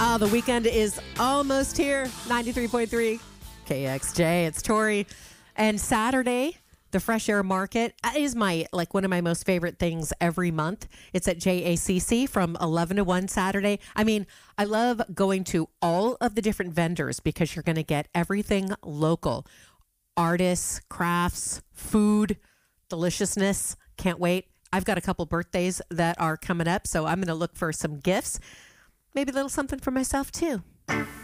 The weekend is almost here. 93.3 KXJ. It's Tori. And Saturday, the Fresh Air Market is one of my most favorite things every month. It's at JACC from 11 to 1 Saturday. I mean, I love going to all of the different vendors because you're going to get everything local. Artists, crafts, food, deliciousness. Can't wait. I've got a couple birthdays that are coming up, so I'm going to look for some gifts. Maybe a little something for myself, too.